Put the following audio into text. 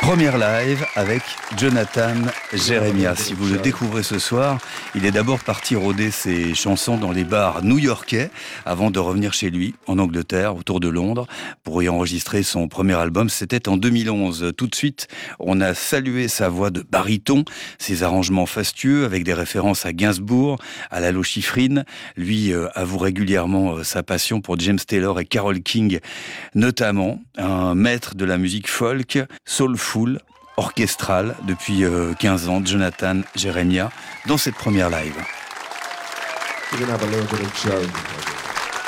Première live avec Jonathan Jeremiah. Si vous le découvrez ce soir, il est d'abord parti rôder ses chansons dans les bars new-yorkais avant de revenir chez lui, en Angleterre, autour de Londres, pour y enregistrer son premier album. C'était en 2011. Tout de suite, on a salué sa voix de baryton, ses arrangements fastueux avec des références à Gainsbourg, à Lalo Schifrin. Lui avoue régulièrement sa passion pour James Taylor et Carole King, notamment un maître de la musique folk, soulful, orchestral depuis 15 ans, Jonathan Jeremiah, dans cette première live. We're gonna have a little bit of Joe.